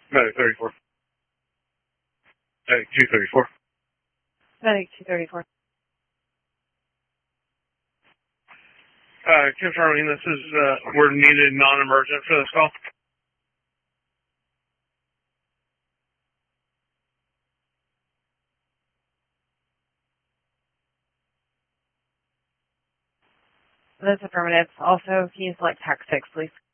Medic 34. Medic 234. Medic 234. Confirming this is, we're needed non-emergent for this call. That's affirmative. Also, can you select TAC 6, please?